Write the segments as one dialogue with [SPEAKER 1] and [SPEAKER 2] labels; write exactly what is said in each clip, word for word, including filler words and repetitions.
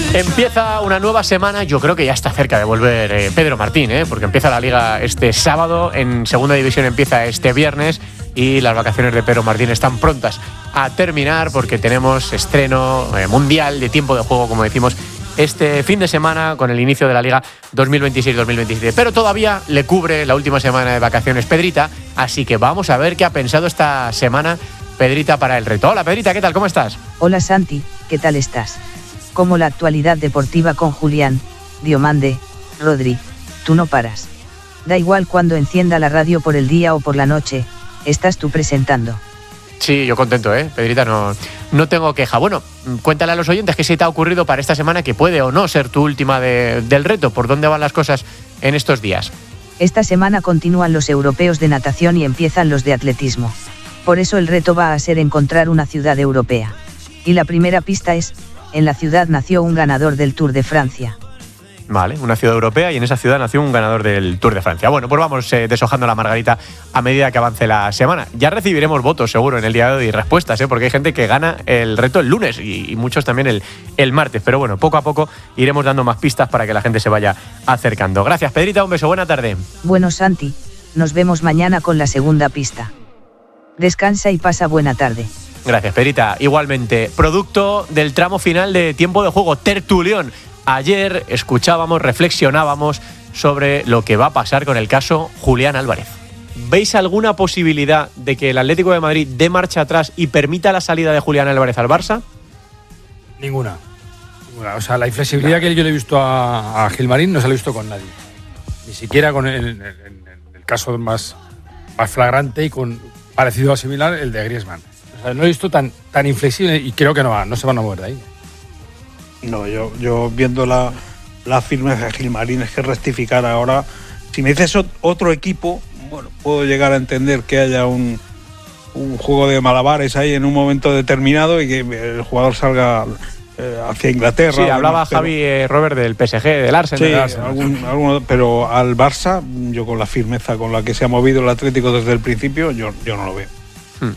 [SPEAKER 1] Empieza una nueva semana, yo creo que ya está cerca de volver eh, Pedro Martín, ¿eh? Porque empieza la Liga este sábado, en Segunda División empieza este viernes y las vacaciones de Pedro Martín están prontas a terminar porque tenemos estreno eh, mundial de tiempo de juego, como decimos, este fin de semana con el inicio de la Liga dos mil veintiséis dos mil veintisiete. Pero todavía le cubre la última semana de vacaciones Pedrita, así que vamos a ver qué ha pensado esta semana Pedrita para el reto. Hola Pedrita, ¿qué tal? ¿Cómo estás?
[SPEAKER 2] Hola Santi, ¿qué tal estás? Como la actualidad deportiva con Julián, Diomande, Rodri, tú no paras. Da igual cuando encienda la radio por el día o por la noche, estás tú presentando.
[SPEAKER 1] Sí, yo contento, ¿eh? Pedrita, no, no tengo queja. Bueno, cuéntale a los oyentes qué se te ha ocurrido para esta semana que puede o no ser tu última de, del reto. ¿Por dónde van las cosas en estos días?
[SPEAKER 2] Esta semana continúan los europeos de natación y empiezan los de atletismo. Por eso el reto va a ser encontrar una ciudad europea. Y la primera pista es: en la ciudad nació un ganador del Tour de Francia.
[SPEAKER 1] Vale, una ciudad europea y en esa ciudad nació un ganador del Tour de Francia. Bueno, pues vamos eh, deshojando la margarita a medida que avance la semana. Ya recibiremos votos seguro en el día de hoy y respuestas, ¿eh? Porque hay gente que gana el reto el lunes y, y muchos también el, el martes. Pero bueno, poco a poco iremos dando más pistas para que la gente se vaya acercando. Gracias, Pedrita, un beso, buena tarde.
[SPEAKER 2] Bueno, Santi, nos vemos mañana con la segunda pista. Descansa y pasa buena tarde.
[SPEAKER 1] Gracias, Pedrita. Igualmente, producto del tramo final de tiempo de juego, tertulión. Ayer escuchábamos, reflexionábamos sobre lo que va a pasar con el caso Julián Álvarez. ¿Veis alguna posibilidad de que el Atlético de Madrid dé marcha atrás y permita la salida de Julián Álvarez al Barça?
[SPEAKER 3] Ninguna. Ninguna. O sea, la inflexibilidad que yo le he visto a, a Gilmarín no se la he visto con nadie. Ni siquiera con el, el, el, el caso más, más flagrante y con parecido o similar, el de Griezmann. O sea, no he visto tan, tan inflexible y creo que no, va, no se van a mover de ahí.
[SPEAKER 4] No, yo, yo viendo la, la firmeza de Gilmarín es que rectificar ahora. Si me dices otro equipo, bueno, puedo llegar a entender que haya un, un juego de malabares ahí en un momento determinado y que el jugador salga eh, hacia Inglaterra.
[SPEAKER 1] Sí, hablaba pero, Javi eh, Robert del P S G, del Arsenal.
[SPEAKER 4] Sí,
[SPEAKER 1] del Arsenal.
[SPEAKER 4] Algún, algún, pero al Barça, yo con la firmeza con la que se ha movido el Atlético desde el principio, yo, yo no lo veo.
[SPEAKER 1] Hmm.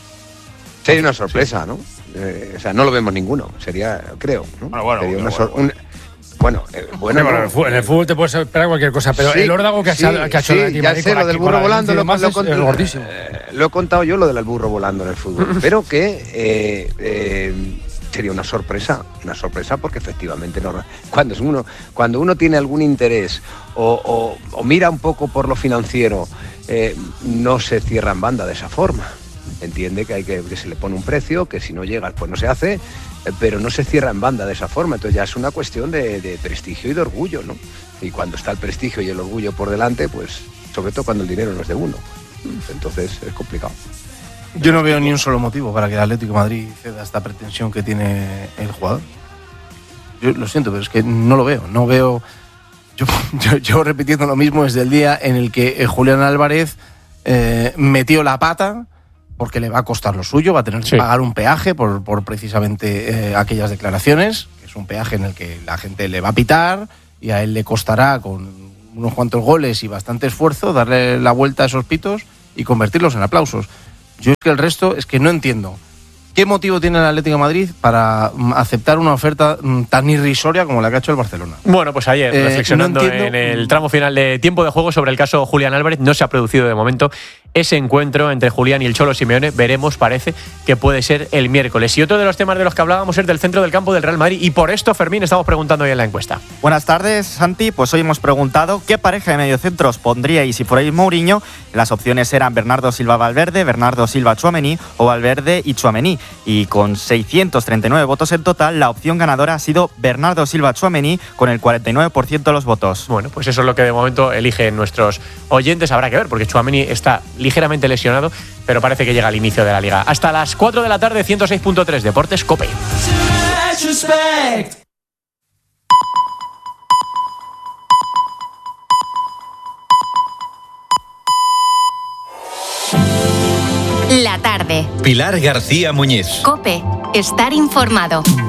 [SPEAKER 5] Sería una sorpresa, ¿no? Eh, o sea, no lo vemos ninguno, sería, creo, ¿no?
[SPEAKER 3] Bueno, bueno,
[SPEAKER 5] sería
[SPEAKER 3] bueno,
[SPEAKER 5] una sor-
[SPEAKER 3] bueno.
[SPEAKER 5] Un, bueno, eh, bueno,
[SPEAKER 3] bueno,
[SPEAKER 5] no.
[SPEAKER 3] en, el fútbol, en el fútbol te puedes esperar cualquier cosa, pero
[SPEAKER 5] sí,
[SPEAKER 3] el órdago que ha,
[SPEAKER 5] sí,
[SPEAKER 3] que ha hecho
[SPEAKER 5] sí,
[SPEAKER 3] el
[SPEAKER 5] ya sé, lo del burro volando lo, lo,
[SPEAKER 3] es, es gordísimo.
[SPEAKER 5] Eh, lo he contado yo, lo del burro volando en el fútbol, pero que eh, eh, sería una sorpresa, una sorpresa porque efectivamente no, cuando uno, cuando uno tiene algún interés o, o, o mira un poco por lo financiero, eh, no se cierra en banda de esa forma. Entiende que hay que, que se le pone un precio, que si no llega pues no se hace, eh, pero no se cierra en banda de esa forma. Entonces ya es una cuestión de, de prestigio y de orgullo, ¿no? Y cuando está el prestigio y el orgullo por delante, pues sobre todo cuando el dinero no es de uno, entonces es complicado.
[SPEAKER 6] Yo no veo ni un solo motivo para que el Atlético de Madrid ceda esta pretensión que tiene el jugador. Yo lo siento, pero es que no lo veo. No veo. Yo, yo, yo repitiendo lo mismo desde el día en el que Julián Álvarez eh, metió la pata, porque le va a costar lo suyo, va a tener que sí. pagar un peaje por, por precisamente eh, aquellas declaraciones, que es un peaje en el que la gente le va a pitar y a él le costará con unos cuantos goles y bastante esfuerzo darle la vuelta a esos pitos y convertirlos en aplausos. Yo es que el resto es que no entiendo. ¿Qué motivo tiene el Atlético de Madrid para aceptar una oferta tan irrisoria como la que ha hecho el Barcelona?
[SPEAKER 1] Bueno, pues ayer,
[SPEAKER 6] eh,
[SPEAKER 1] reflexionando
[SPEAKER 6] no
[SPEAKER 1] en el tramo final de tiempo de juego sobre el caso Julián Álvarez, no se ha producido de momento ese encuentro entre Julián y el Cholo Simeone. Veremos, parece que puede ser el miércoles. Y otro de los temas de los que hablábamos es del centro del campo del Real Madrid. Y por esto, Fermín, estamos preguntando hoy en la encuesta.
[SPEAKER 7] Buenas tardes, Santi. Pues hoy hemos preguntado qué pareja de mediocentros pondríais si fuerais Mourinho. Las opciones eran Bernardo Silva Valverde, Bernardo Silva Tchouaméni o Valverde y Tchouaméni. Y con seiscientos treinta y nueve votos en total, la opción ganadora ha sido Bernardo Silva Tchouaméni con el cuarenta y nueve por ciento de los votos.
[SPEAKER 1] Bueno, pues eso es lo que de momento eligen nuestros oyentes. Habrá que ver, porque Tchouaméni está ligeramente lesionado, pero parece que llega al inicio de la Liga. Hasta las cuatro de la tarde, ciento seis punto tres, Deportes COPE.
[SPEAKER 8] La tarde.
[SPEAKER 9] Pilar García Muñiz.
[SPEAKER 8] COPE. Estar informado.